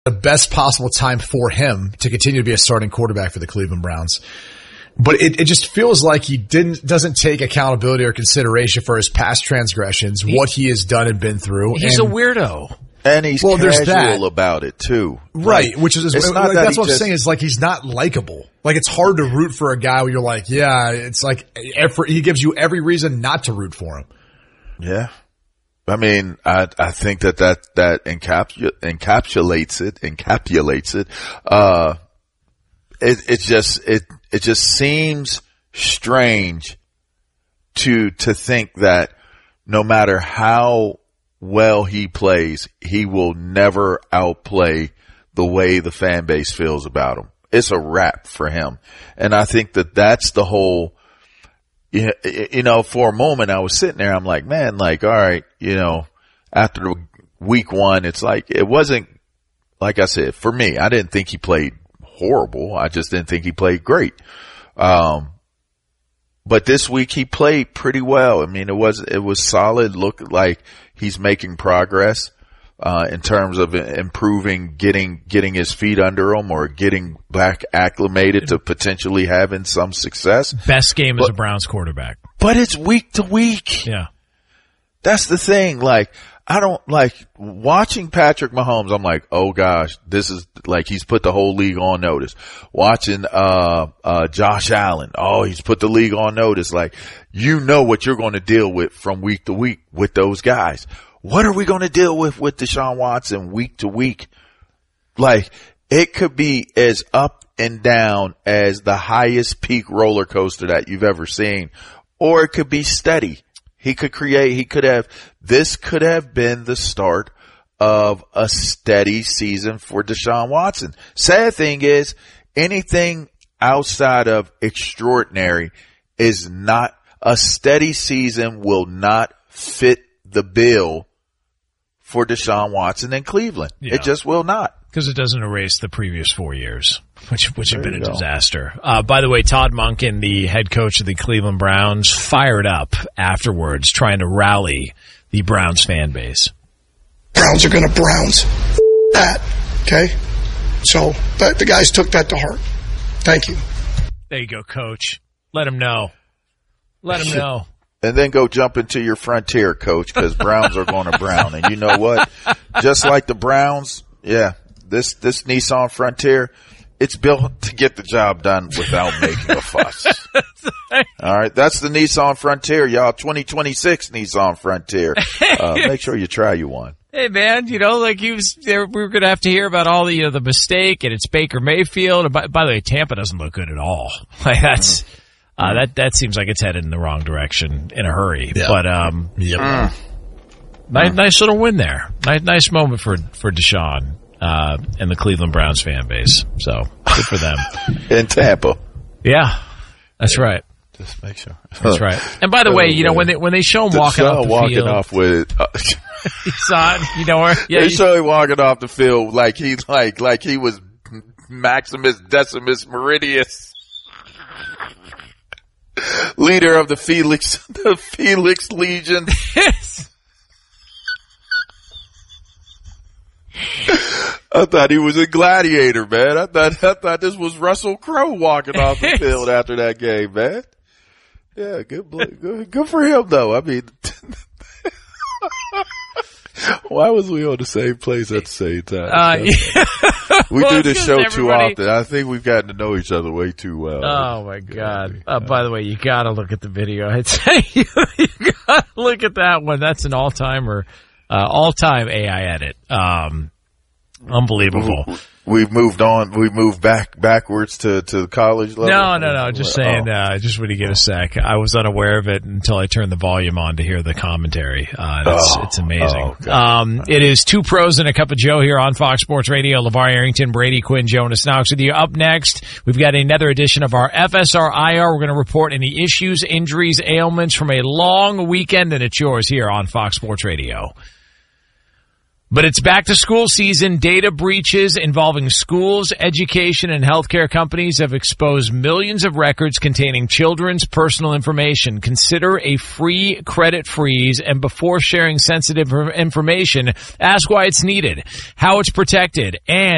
the best possible time for him to continue to be a starting quarterback for the Cleveland Browns. But it just feels like he doesn't take accountability or consideration for his past transgressions, what he has done and been through. He's a weirdo. And he's casual about it, too. Right, which is that's what I'm saying. Is like he's not likable. Like it's hard to root for a guy where you're like, yeah, it's like he gives you every reason not to root for him. Yeah. I mean, I think that encapsulates it. It just seems strange to think that no matter how well he plays, he will never outplay the way the fan base feels about him. It's a wrap for him. And I think that that's the whole, you know, for a moment I was sitting there, I'm like, man, like, all right, you know, after week one, it's like, it wasn't, like I said, for me, I didn't think he played horrible. I just didn't think he played great. But this week he played pretty well. I mean, it was solid. Looked like he's making progress, in terms of improving, getting his feet under him or getting back acclimated to potentially having some success. Best game as a Browns quarterback. But it's week to week. Yeah. That's the thing. Like, I don't like watching Patrick Mahomes. I'm like, oh gosh, this is like he's put the whole league on notice. Watching Josh Allen, oh, he's put the league on notice. Like, you know what you're going to deal with from week to week with those guys. What are we going to deal with Deshaun Watson week to week? Like, it could be as up and down as the highest peak roller coaster that you've ever seen, or it could be steady. This could have been the start of a steady season for Deshaun Watson. Sad thing is, anything outside of extraordinary is not, a steady season will not fit the bill for Deshaun Watson in Cleveland. Yeah. It just will not. Because it doesn't erase the previous 4 years, which have been a disaster. By the way, Todd Monken, the head coach of the Cleveland Browns, fired up afterwards trying to rally the Browns fan base. Browns are going to Browns. That, okay? So the guys took that to heart. Thank you. There you go, coach. Let him know. Let him know. And then go jump into your Frontier, coach, because Browns are going to Brown. And you know what? Just like the Browns, yeah. This Nissan Frontier, it's built to get the job done without making a fuss. All right. That's the Nissan Frontier, y'all. 2026 Nissan Frontier. Make sure you try you one. Hey, man, you know, like we were going to have to hear about all the, the mistake, and it's Baker Mayfield. And by the way, Tampa doesn't look good at all. Like that's, that seems like it's headed in the wrong direction in a hurry. Yeah. But, nice little win there. Nice moment for Deshaun. And the Cleveland Browns fan base. So, good for them. In Tampa. Yeah, that's right. Just make sure. That's right. And by the way, you know, when they show him walking off the field. Off with, you saw it, you know where? Yeah, they show him walking off the field like he's like he was Maximus Decimus Meridius. Leader of the Felix Legion. I thought he was a gladiator, man. I thought this was Russell Crowe walking off the field after that game, man. Yeah, good for him though. I mean, why was we on the same place at the same time? We do this show too often. I think we've gotten to know each other way too well. Oh my God. By the way, you gotta look at the video. I'd say you gotta look at that one. That's an all-timer, all-time AI edit. Unbelievable. We've moved on. We've moved backwards to college level. No. Just saying, just when you get a sec. I was unaware of it until I turned the volume on to hear the commentary. It's amazing. It is Two Pros and a Cup of Joe here on Fox Sports Radio. LeVar Arrington, Brady Quinn, Jonas Knox with you. Up next, we've got another edition of our FSR IR. We're going to report any issues, injuries, ailments from a long weekend, and it's yours here on Fox Sports Radio. But it's back to school season. Data breaches involving schools, education, and healthcare companies have exposed millions of records containing children's personal information. Consider a free credit freeze, and before sharing sensitive information, ask why it's needed, how it's protected, and